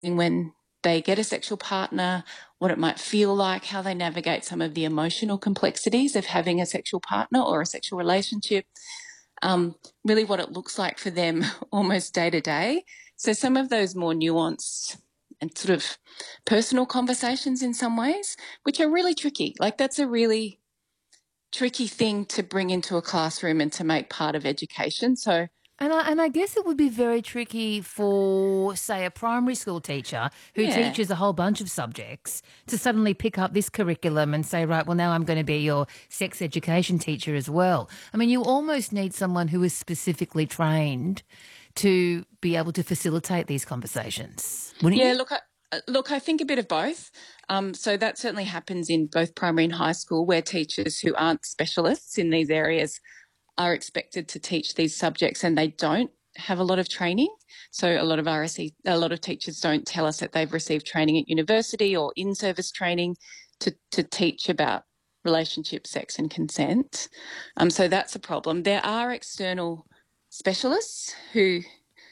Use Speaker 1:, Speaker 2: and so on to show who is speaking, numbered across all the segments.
Speaker 1: when they get a sexual partner, what it might feel like, how they navigate some of the emotional complexities of having a sexual partner or a sexual relationship, really what it looks like for them almost day to day. So some of those more nuanced and sort of personal conversations in some ways, which are really tricky. Like that's a really tricky thing to bring into a classroom and to make part of education. So
Speaker 2: And I guess it would be very tricky for, say, a primary school teacher who
Speaker 1: yeah.
Speaker 2: teaches a whole bunch of subjects to suddenly pick up this curriculum and say, right, well, now I'm going to be your sex education teacher as well. I mean, you almost need someone who is specifically trained to be able to facilitate these conversations, wouldn't
Speaker 1: Yeah,
Speaker 2: you?
Speaker 1: look, I think a bit of both. So that certainly happens in both primary and high school, where teachers who aren't specialists in these areas are expected to teach these subjects, and they don't have a lot of training. So a lot of teachers don't tell us that they've received training at university or in-service training to teach about relationship, sex, and consent. So that's a problem. There are external specialists who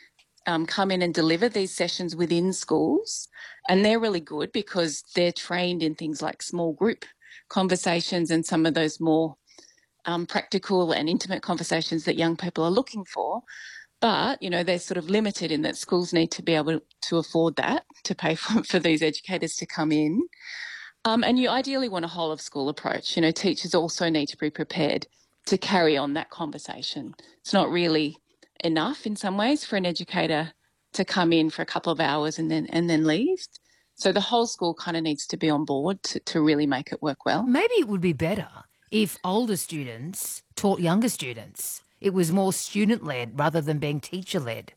Speaker 1: come in and deliver these sessions within schools. And they're really good because they're trained in things like small group conversations and some of those more practical and intimate conversations that young people are looking for. But, you know, they're sort of limited in that schools need to be able to afford that, to pay for these educators to come in. And you ideally want a whole of school approach. You know, teachers also need to be prepared to carry on that conversation. It's not really enough in some ways for an educator to come in for a couple of hours and then leave. So the whole school kind of needs to be on board to really make it work well.
Speaker 2: Maybe it would be better if older students taught younger students. It was more student-led rather than being teacher-led.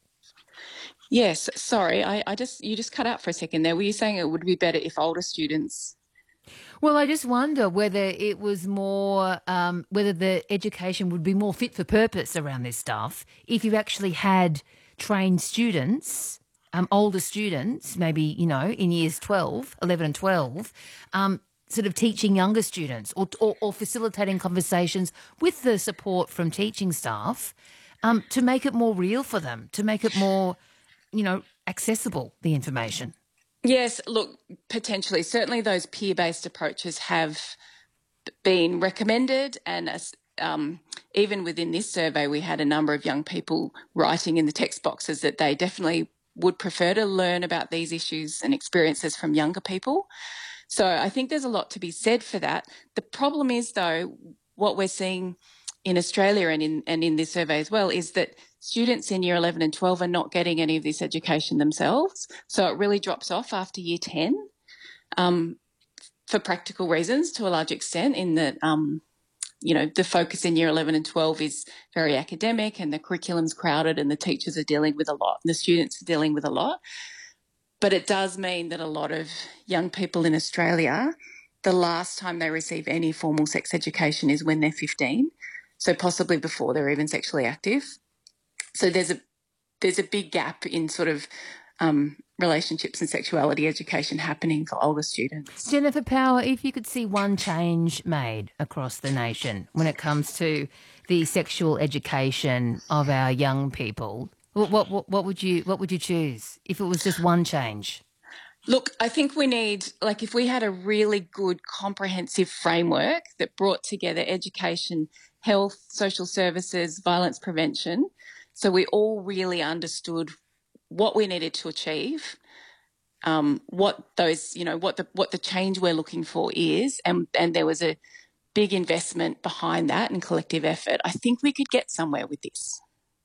Speaker 1: Yes, sorry, I just you just cut out for a second there. Were you saying it would be better if older students?
Speaker 2: Well, I just wonder whether it was more, whether the education would be more fit for purpose around this stuff if you actually had trained students, older students, maybe, you know, in years 12, 11 and 12, sort of teaching younger students or facilitating conversations with the support from teaching staff to make it more real for them, to make it more, you know, accessible, the information.
Speaker 1: Yes, look, potentially. Certainly those peer-based approaches have been recommended, and even within this survey, we had a number of young people writing in the text boxes that they definitely would prefer to learn about these issues and experiences from younger people. So I think there's a lot to be said for that. The problem is, though, what we're seeing in Australia and in this survey as well is that students in year 11 and 12 are not getting any of this education themselves. So it really drops off after year 10 for practical reasons to a large extent, in that you know, the focus in year 11 and 12 is very academic and the curriculum's crowded and the teachers are dealing with a lot and the students are dealing with a lot. But it does mean that a lot of young people in Australia, the last time they receive any formal sex education is when they're 15, so possibly before they're even sexually active. So there's a big gap in sort of relationships and sexuality education happening for older students.
Speaker 2: Jennifer Power, if you could see one change made across the nation when it comes to the sexual education of our young people, what would you choose if it was just one change?
Speaker 1: Look, I think we need, like, if we had a really good comprehensive framework that brought together education, health, social services, violence prevention, so we all really understood what we needed to achieve, what those, you know, what the change we're looking for is, and there was a big investment behind that and collective effort, I think we could get somewhere with this.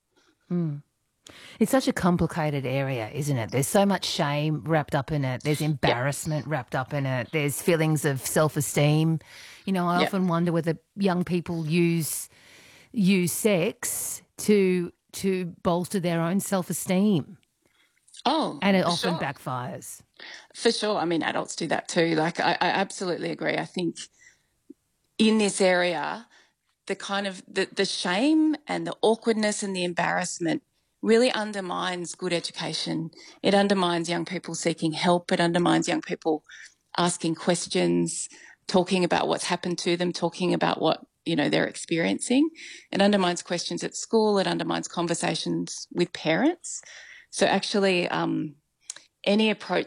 Speaker 2: It's such a complicated area, isn't it? There's so much shame wrapped up in it. There's
Speaker 1: Yep,
Speaker 2: embarrassment wrapped up in it. There's feelings of self-esteem. You know, I
Speaker 1: yep.
Speaker 2: often wonder whether young people use sex to bolster their own self-esteem,
Speaker 1: Oh,
Speaker 2: and it
Speaker 1: for
Speaker 2: often
Speaker 1: sure.
Speaker 2: backfires.
Speaker 1: For sure. I mean, adults do that too. Like, I absolutely agree. I think in this area, the kind of the shame and the awkwardness and the embarrassment really undermines good education. It undermines young people seeking help. It undermines young people asking questions, talking about what's happened to them, talking about what, you know, they're experiencing. It undermines questions at school. It undermines conversations with parents. So actually, any approach